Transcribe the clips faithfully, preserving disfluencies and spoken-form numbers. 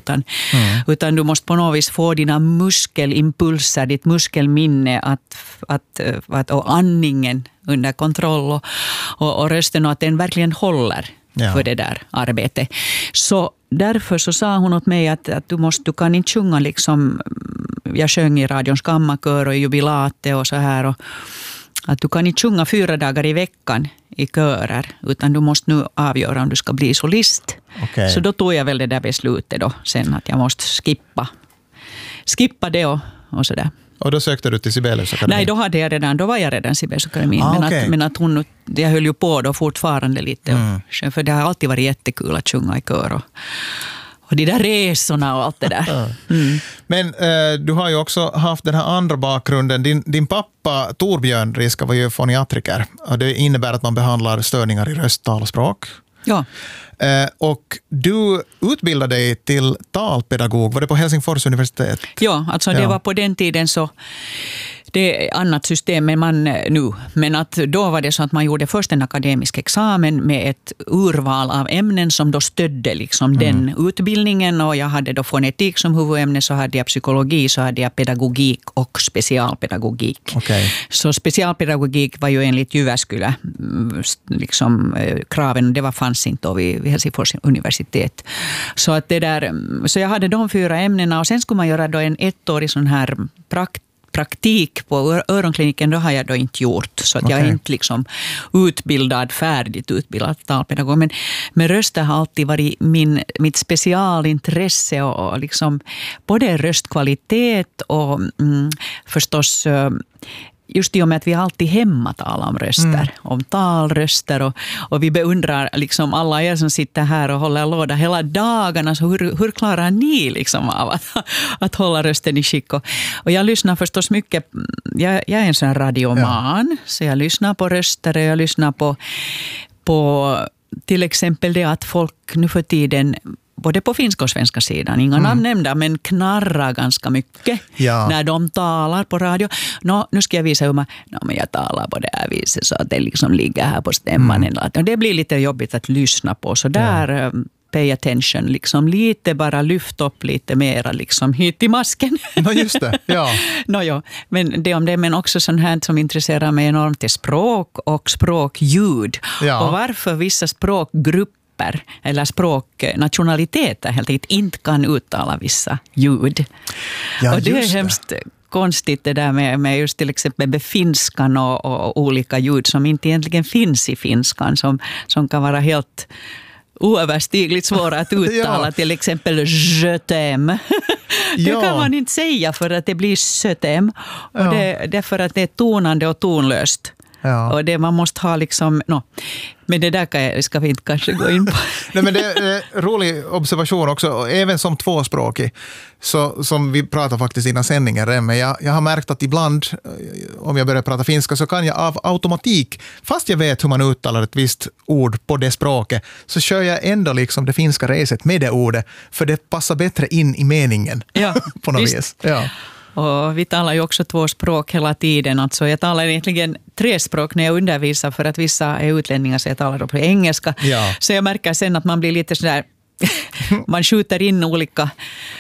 utan, mm. utan du måste på något vis få dina muskelimpulser, ditt muskelminne att, att, att, och andningen under kontroll och, och, och rösten och att den verkligen håller ja. för det där arbetet. Så därför så sa hon åt mig att, att du, måste, du kan inte sjunga liksom, jag sjöng i radions kammarkör och i jubilate och så här och att du kan inte sjunga fyra dagar i veckan i körer utan du måste nu avgöra om du ska bli solist. Okay. Så då tog jag väl det där beslutet då sen att jag måste skippa, skippa det och, och sådär. Och då sökte du till Sibeliusakademin? Nej, då, hade jag redan, då var jag redan Sibeliusakademin. Ah, men, okay. att, men att hon, jag höll ju på då fortfarande lite. Mm. För det har alltid varit jättekul att sjunga i kör och, och de där resorna och allt det där. Mm. Men eh, du har ju också haft den här andra bakgrunden. Din, din pappa Torbjörn Riska var ju foniatriker. Och det innebär att man behandlar störningar i röst, tal och språk. Ja. Eh, och du utbildade dig till talpedagog. Var det på Helsingfors universitet? Ja, alltså det ja. var på den tiden så det är annat system än man nu. Men att då var det så att man gjorde först en akademisk examen med ett urval av ämnen som då stödde liksom mm. den utbildningen. Och jag hade då fonetik som huvudämne, så hade jag psykologi, så hade jag pedagogik och specialpedagogik. Okay. Så specialpedagogik var ju enligt Jyväskylä liksom kraven, det var fanns inte då vid, vid Helsingfors universitet. Så, att det där, så jag hade de fyra ämnena och sen skulle man göra då en ettårig sån här prakt praktik på öronkliniken, då har jag då inte gjort. Så att okay. jag är inte liksom utbildad, färdigt utbildad talpedagog. Men, men rösten har alltid varit min, mitt specialintresse och, och liksom både röstkvalitet och mm, förstås just i och med att vi alltid hemma talar om röster, mm. om talröster och, och vi beundrar liksom alla er som sitter här och håller låda hela dagarna, så hur, hur klarar ni liksom av att, att hålla rösten i skick? Och, och jag lyssnar förstås mycket, jag, jag är en sån radioman, ja. så jag lyssnar på röster och jag lyssnar på, på till exempel det att folk nu för tiden både på finska och svenska sidan, inga mm. namn nämnda, men knarrar ganska mycket ja. när de talar på radio. Nå, nu ska jag visa hur man, no, men jag talar på det här viset så att det liksom ligger här på stämman. Mm. Det blir lite jobbigt att lyssna på, så där ja. pay attention, liksom lite bara lyft upp lite mera liksom hit i masken. Ja, just det. Ja. no, ja. Men det om det, men också sånt här som intresserar mig enormt är språk och språkljud. Ja. Och varför vissa språkgrupper eller språknationaliteter helt enkelt inte kan uttala vissa ljud. Ja, och det är det. hemskt konstigt det där med, med just till exempel med finskan och, och olika ljud som inte egentligen finns i finskan, som, som kan vara helt oöverstigligt svåra att uttala. ja. Till exempel je t'aime. Det ja. kan man inte säga för att det blir sötem. Och ja. det, det är för att det är tonande och tonlöst. Ja. Och det man måste ha liksom, no. men det där kan jag, ska vi inte kanske gå in på. Nej, men det är en rolig observation också, även som tvåspråkig, så, som vi pratar faktiskt innan sändningen, men jag, jag har märkt att ibland, om jag börjar prata finska, så kan jag av automatik, fast jag vet hur man uttalar ett visst ord på det språket, så kör jag ändå liksom det finska reset med det ordet, för det passar bättre in i meningen ja, på något visst. vis. Ja. Och vi talar ju också två språk hela tiden. Alltså jag talar egentligen tre språk när jag undervisar, för att vissa är utlänningar, så jag talar då på engelska. Ja. Så jag märker sen att man blir lite sådär, man skjuter in olika,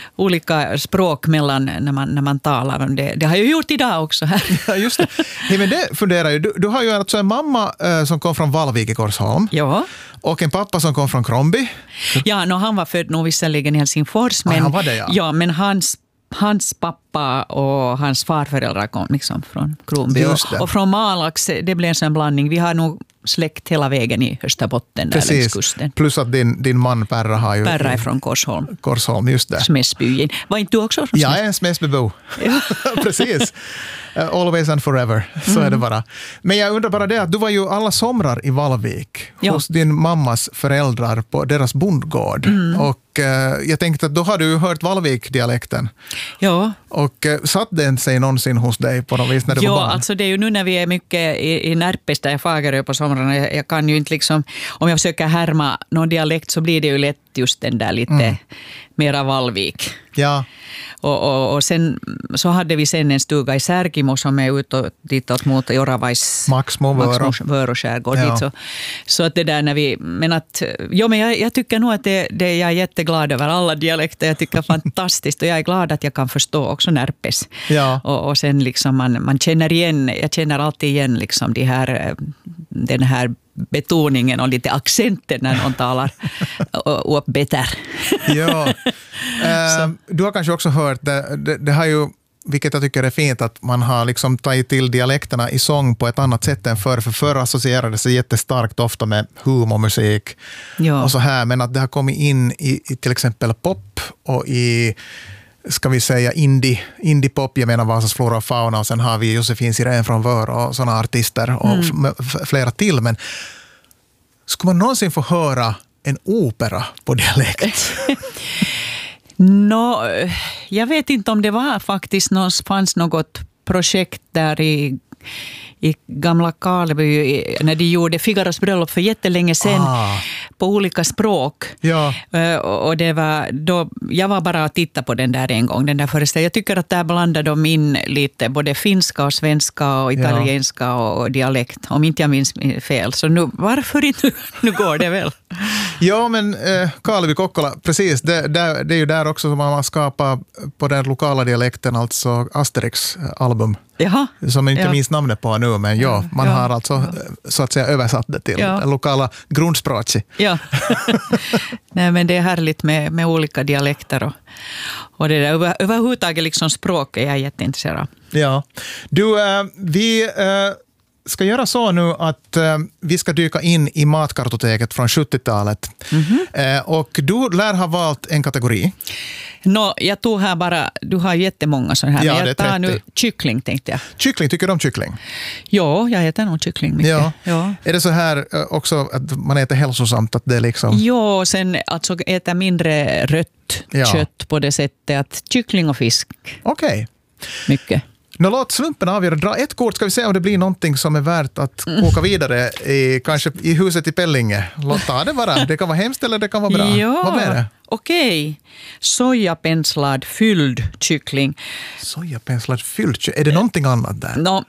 olika språk mellan när man, när man talar. Det, det har jag gjort idag också här. Ja, just det. Hey, men det funderar ju. Du, du har ju alltså en mamma äh, som kom från Vallvik i Korsholm. Ja. Och en pappa som kom från Kromby. Ja, no, han var född nog visserligen i Helsingfors. Men, ah, han var det, ja. Ja, men hans Hans pappa och hans farföräldrar kom liksom från Kronby. Och, och från Malax, det blev en sån blandning. Vi har nog släkt hela vägen i Österbotten, där längs kusten. Plus att din, din man Perra har ju... Perra är från Korsholm. Korsholm, just det. Smäsbyn. Var inte du också från Smäsbyn? Jag är en Smäsbybo. Ja. Precis. Uh, always and forever. Så mm. är det bara. Men jag undrar bara det, att du var ju alla somrar i Vallvik ja. hos din mammas föräldrar på deras bondgård. Mm. Och uh, jag tänkte att då har du hört Vallvik-dialekten. Ja. Och uh, satt den sig någonsin hos dig på något vis när du ja, var barn? Ja, alltså det är ju nu när vi är mycket i, i Närpes där i Fagerö på somrarna. Jag, jag kan ju inte liksom, om jag försöker härma någon dialekt så blir det ju lätt just den där lite mm. mera Vallvik. Ja. Och, och, och sen så hade vi sen en stuga i Särkimo som är utåt, ditåt mot Joravais Maxmo, Vörå. Vörå skärgård. Ja. Dit, så, så att det där när vi, men att, jo, men jag, jag tycker nog att det, det, jag är jätteglad över alla dialekter. Jag tycker fantastiskt och jag är glad att jag kan förstå också närpes. Ja. Och, och sen liksom man, man känner igen, jag känner alltid igen liksom de här, den här betoningen och lite accenten när någon talar och bättre. Ja. Uh, du har kanske också hört, det, det, det har ju, vilket jag tycker är fint, att man har liksom tagit till dialekterna i sång på ett annat sätt än förr. För förr associerades det jättestarkt ofta med humormusik Ja. och så här. Men att det har kommit in i, i till exempel pop och i, ska vi säga, indie, indie-pop. Jag menar Vasas Flora och Fauna och sen har vi Josefin Sirén från Vör och sådana artister och mm. f- flera till. Men skulle man någonsin få höra en opera på dialekt? No, jag vet inte om det var faktiskt någon, fanns något projekt där i, i gamla Karleby när de gjorde Figaros bröllop för jättelänge sedan Ah. på olika språk. Ja. Och, och det var då, jag var bara att titta på den där en gång, den där föreställningen. Jag tycker att där blandar de in lite både finska och svenska och italienska ja. och dialekt, om inte jag minns fel. Så nu, varför inte? Nu går det väl. Ja, men eh, Karleby Kokkola, precis, det, det, det är ju där också som man har skapat på den lokala dialekten, alltså Asterix-album. Jaha. Som jag inte ja. minns namnet på nu, men ja, man ja. har alltså så att säga översatt det till ja. den lokala grundspråket. Ja, nej men det är härligt med, med olika dialekter och, och det där över, överhuvudtaget liksom språk är jag jätteintresserad av. Ja, du, äh, vi äh, ska göra så nu att äh, vi ska dyka in i matkartoteket från sjuttiotalet. Mm-hmm. Äh, och du lär ha valt en kategori. No, jag tog här bara, du har jättemånga sådana här, ja, men jag tar trettio. nu kyckling tänkte jag. Kyckling, tycker du om kyckling? Ja, jag äter nog kyckling mycket. Ja. Ja. Är det så här också att man äter hälsosamt? Att det är liksom... Ja, sen alltså äter mindre rött ja. kött på det sättet att kyckling och fisk. Okej. Okay. Mycket. Nå, låt slumpen avgöra. Dra ett kort, ska vi se om det blir någonting som är värt att koka vidare i, kanske i huset i Pellinge. Låt ta det bara. Det kan vara hemskt eller det kan vara bra. Ja, vad blir det? Okej. Okay. Sojapenslad fylld kyckling. Sojapenslad fylld kyckling. Är det någonting annat där? No,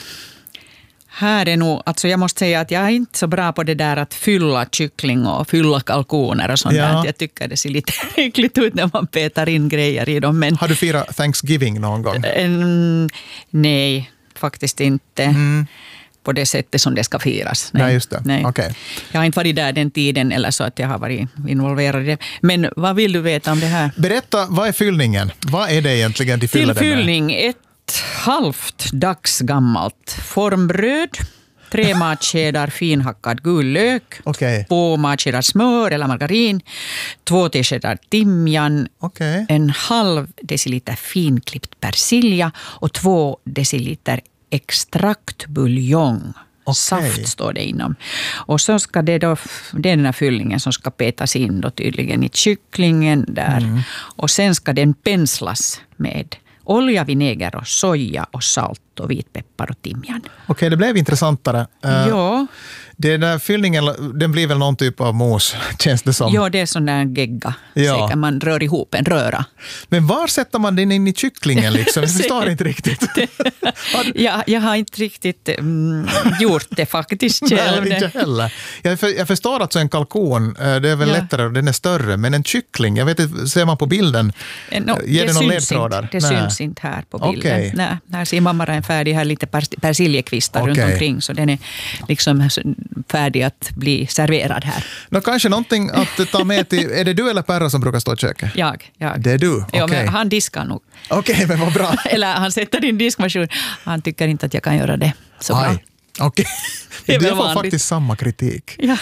här är nog, alltså jag måste säga att jag är inte så bra på det där att fylla kyckling och fylla kalkoner och sånt ja. där. Jag tycker det ser lite äckligt ut när man petar in grejer i dem. Men, har du firat Thanksgiving någon gång? En, nej, faktiskt inte. Mm. På det sättet som det ska firas. Nej, Nej just det. Nej. Okay. Jag har inte varit där den tiden eller så att jag har varit involverad i det. Men vad vill du veta om det här? Berätta, vad är fyllningen? Vad är det egentligen de fyller Till fyllning, ett halvt dagsgammalt formbröd, tre matskedar finhackad gul lök, okay. två matskedar smör eller margarin, två teskedar timjan, okay. en halv deciliter finklippt persilja och två deciliter extraktbuljong. Okay. Saft står det inom. Och så ska det då, det är den här fyllningen som ska petas in då tydligen i kycklingen där. Mm. Och sen ska den penslas med olja, vinäger och soja och salt och vitpeppar och timjan. Okej, okay, det blev intressantare. Uh, ja. Den där fyllningen, den blir väl någon typ av mos, känns det som. Ja, det är sån där gegga. Ja. Säkert man rör ihop en röra. Men var sätter man den in i kycklingen liksom? Jag förstår inte riktigt. ja, jag har inte riktigt um, gjort det faktiskt själv. Nej, inte heller. Jag, för, jag förstår att så en kalkon, det är väl ja. lättare och den är större. Men en kyckling, jag vet inte, ser man på bilden? No, ger det, det någon ledtrådar? Inte, det Nej. syns inte här på bilden. Okay. Nej, här ser mamma en färdig, här lite persiljekvistar okay. runt omkring. Så den är liksom färdig att bli serverad här. Nå, kanske någonting att ta med till... Är det du eller Perra som brukar stå i köket? Jag. jag. Det är du? Okay. Ja, men han diskar nog. Okej, okay, men vad bra. Eller han sätter in diskmaskin. Han tycker inte att jag kan göra det så Aj. bra. Okej, okay. Du får vanligt. faktiskt samma kritik. Ja.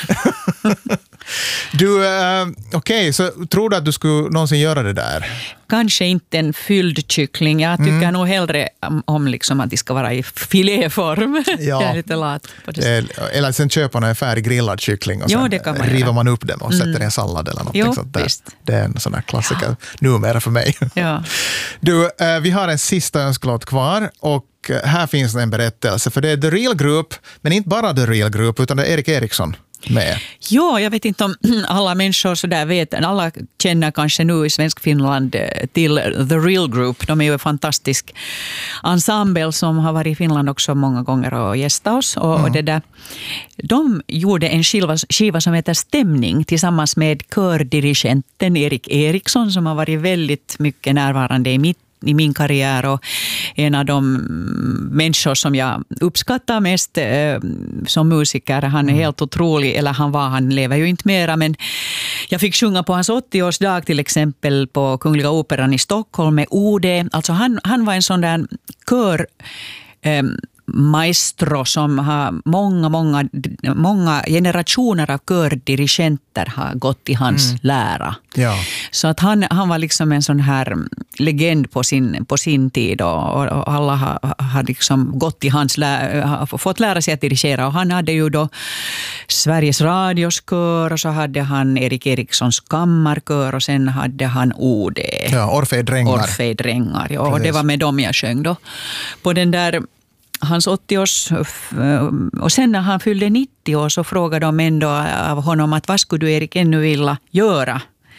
Du, äh, okej, okay, så tror du att du skulle någonsin göra det där? Kanske inte en fylld kyckling. Jag tycker mm. nog hellre om liksom att det ska vara i filéform. Ja. Jag är lite lat på det. Eller sen köper man en färdig grillad kyckling och jo, sen man river göra. man upp den och sätter mm. i en sallad eller något jo, sånt där. Visst. Det är en sån här klassiker ja. numera för mig. Ja. Du, äh, vi har en sista önskelåt kvar och här finns en berättelse, för det är The Real Group, men inte bara The Real Group, utan det är Erik Eriksson. med? Ja, jag vet inte om alla människor så där vet. Alla känner kanske nu i svensk Finland till The Real Group. De är ju en fantastisk ensemble som har varit i Finland också många gånger och gästat oss. Och, mm. och det där, de gjorde en skiva, skiva som heter Stämning tillsammans med kördirigenten Erik Eriksson som har varit väldigt mycket närvarande i mitt i min karriär och en av de människor som jag uppskattar mest eh, som musiker. Han är helt otrolig, eller han var, han lever ju inte mera, men jag fick sjunga på hans åttioårsdag till exempel på Kungliga Operan i Stockholm med O D. Alltså han, han var en sån där kör eh, maestro som har många, många, många generationer av kördirigenter har gått i hans mm. lära. Ja. Så att han, han var liksom en sån här legend på sin, på sin tid och, och alla har, har liksom gått i hans lä, har fått lära sig att dirigera. Och han hade ju då Sveriges Radios kör och så hade han Erik Erikssons kammarkör och sen hade han O D. Ja, Orfej Drängar. Orfej Drängar, ja. Och det var med dem jag sjöng då. På den där hans åttioårs, och sen när han fyllde nittio år så frågade de ändå av honom att vad skulle du Erik ännu vilja göra?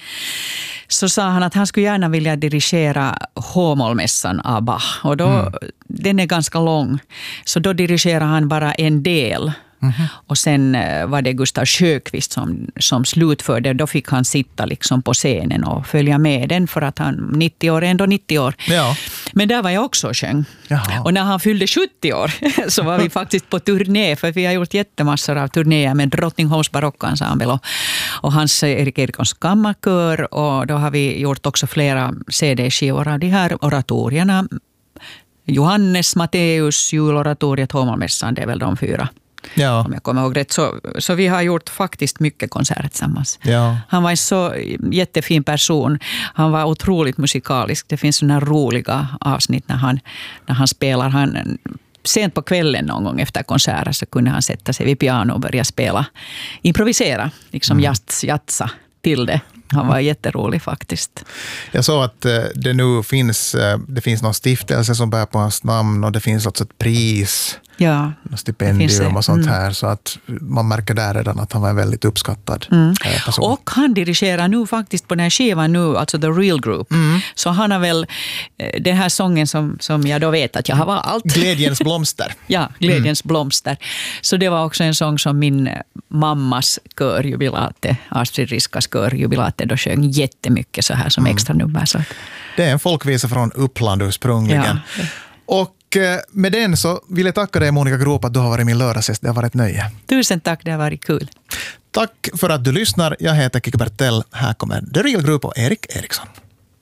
Så sa han att han skulle gärna vilja dirigera H-mollmässan av Bach. Och då, mm. den är ganska lång. Så då dirigerar han bara en del. Mm-hmm. Och sen var det Gustav Sjöqvist som, som slutförde. Då fick han sitta liksom på scenen och följa med den för att han nittio år är ändå nittio år. Ja. Men där var jag också och sjöng. Jaha. Och när han fyllde sjuttio år så var vi faktiskt på turné. För vi har gjort jättemassor av turnéer med Drottningholms barockensemble och, och hans Erik Erikssons kammarkör. Och då har vi gjort också flera C D-skivor av de här oratorierna. Johannes, Matteus, juloratoriet, H-mollmässan, det är väl de fyra. Ja. Om jag kommer ihåg rätt. Så, så vi har gjort faktiskt mycket konserter tillsammans. Ja. Han var en så jättefin person. Han var otroligt musikalisk. Det finns sådana roliga avsnitt när han, när han spelar. Han, sent på kvällen någon gång efter konserter så kunde han sätta sig vid piano och börja spela. Improvisera, liksom mm. jats, jatsa till det. Han var jätterolig faktiskt. Jag såg att det nu finns, det finns någon stiftelse som bär på hans namn och det finns också ett pris, ja, stipendium och sånt här. Mm. Så att man märker där redan att han var en väldigt uppskattad mm. person. Och han dirigerar nu faktiskt på den här skivan nu, alltså The Real Group. Mm. Så han har väl den här sången som, som jag då vet att jag har valt. Glädjens blomster. Ja, Glädjens mm. blomster. Så det var också en sång som min mammas körjubilate, Astrid Riskas körjubilate, då sjöng jättemycket så här som mm. extra nummer. Så. Det är en folkvisa från Uppland ursprungligen. Ja. Och med den så vill jag tacka dig, Monica Groop, att du har varit min lördagsgäst. Det har varit ett nöje. Tusen tack, det har varit kul. Tack för att du lyssnar. Jag heter Kikki Bertell. Här kommer The Real Group och Erik Eriksson.